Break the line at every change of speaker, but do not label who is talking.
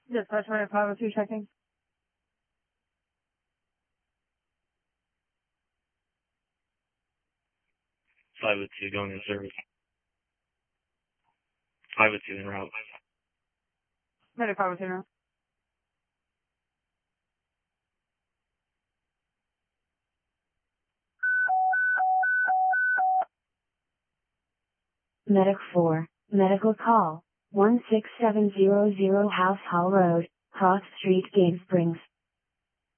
Dispatch 502 checking.
502 going in service. 502 en route.
Medic 502 now.
Medic 4, medical call, 16700 House Hall Road, Cross Street, Gainesville Springs.